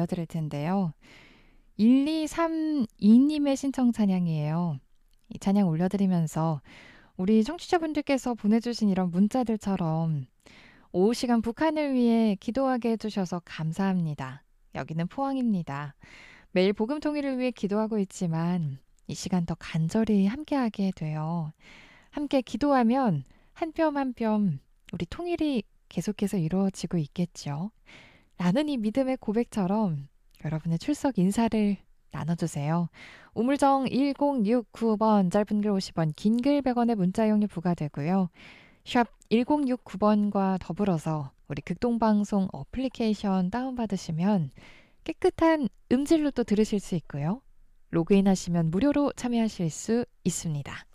들려드릴 텐데요. 1232님의 신청 찬양이에요. 이 찬양 올려드리면서 우리 청취자분들께서 보내주신 이런 문자들처럼 오후 시간 북한을 위해 기도하게 해주셔서 감사합니다. 여기는 포항입니다. 매일 복음 통일을 위해 기도하고 있지만 이 시간 더 간절히 함께하게 돼요. 함께 기도하면 한 뼘 한 뼘 우리 통일이 계속해서 이루어지고 있겠죠. 라는 이 믿음의 고백처럼 여러분의 출석 인사를 나눠주세요. 우물정 1069번, 짧은 글 50원, 긴 글 100원의 문자 이용료 부과되고요. 샵 1069번과 더불어서 우리 극동방송 어플리케이션 다운받으시면 깨끗한 음질로 또 들으실 수 있고요. 로그인 하시면 무료로 참여하실 수 있습니다.